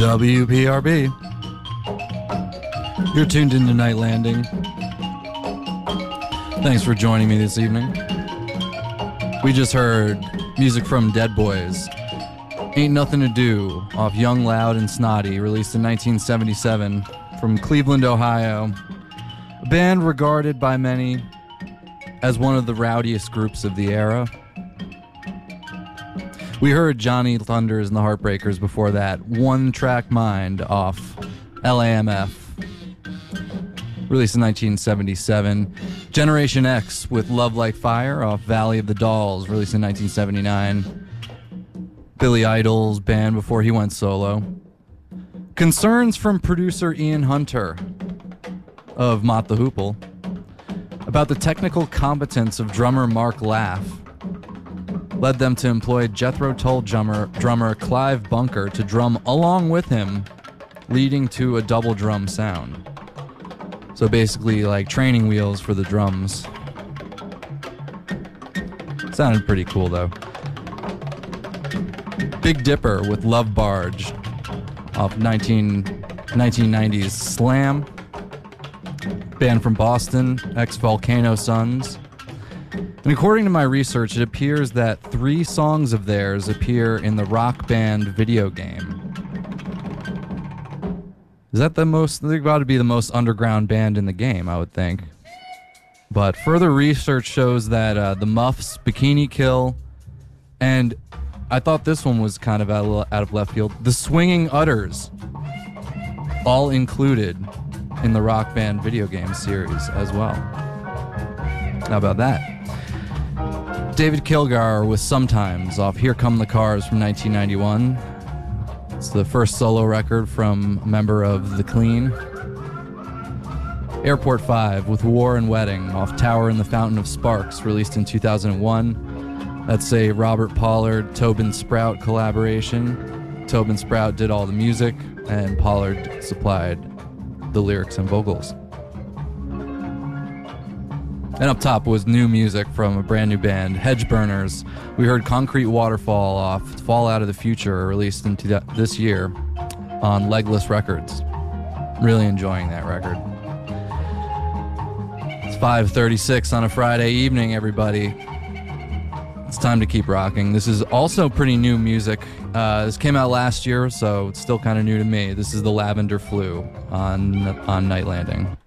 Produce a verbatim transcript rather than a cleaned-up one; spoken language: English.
W P R B. You're tuned into Night Landing. Thanks for joining me this evening. We just heard music from Dead Boys. Ain't Nothing to Do off Young, Loud, and Snotty, released in nineteen seventy-seven from Cleveland, Ohio. A band regarded by many as one of the rowdiest groups of the era. We heard Johnny Thunders and the Heartbreakers before that. One Track Mind off L A M F, released in nineteen seventy-seven. Generation X with Love Like Fire off Valley of the Dolls, released in nineteen seventy-nine. Billy Idol's band before he went solo. Concerns from producer Ian Hunter of Mott the Hoople about the technical competence of drummer Mark Laff led them to employ Jethro Tull drummer, drummer Clive Bunker to drum along with him, leading to a double drum sound. So basically like training wheels for the drums. Sounded pretty cool though. Big Dipper with Love Barge off nineteen, nineteen nineties Slam. Band from Boston, ex-Volcano Sons. And according to my research, it appears that three songs of theirs appear in the Rock Band video game. Is that the most, they're about to be the most underground band in the game, I would think. But further research shows that uh, the Muffs, Bikini Kill, and I thought this one was kind of out of, out of left field, the Swinging Utters, all included in the Rock Band video game series as well. How about that? David Kilgar with Sometimes off Here Come the Cars from nineteen ninety-one. It's the first solo record from a member of The Clean. Airport five with War and Wedding off Tower in the Fountain of Sparks, released in two thousand one. That's a Robert Pollard, Tobin Sprout collaboration. Tobin Sprout did all the music, and Pollard supplied the lyrics and vocals. And up top was new music from a brand new band, Hedgeburners. We heard Concrete Waterfall off Fall Out of the Future, released in two- this year on Legless Records. Really enjoying that record. It's five thirty-six on a Friday evening, everybody. It's time to keep rocking. This is also pretty new music. Uh, this came out last year, so it's still kind of new to me. This is the Lavender Flu on, on Night Landing.